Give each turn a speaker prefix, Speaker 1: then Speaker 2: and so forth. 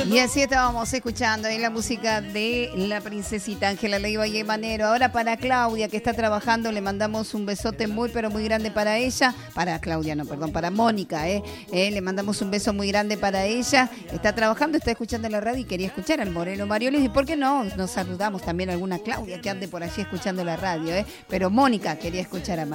Speaker 1: Y así estábamos escuchando ahí la música de la princesita Ángela Leiva y Emanero. Ahora para Claudia, que está trabajando, le mandamos un besote muy, pero muy grande para ella. Para Claudia, no, perdón, para Mónica, le mandamos un beso muy grande para ella. Está trabajando, está escuchando la radio y quería escuchar al Moreno Mariolis. Y por qué no, nos saludamos también a alguna Claudia que ande por allí escuchando la radio, Pero Mónica quería escuchar a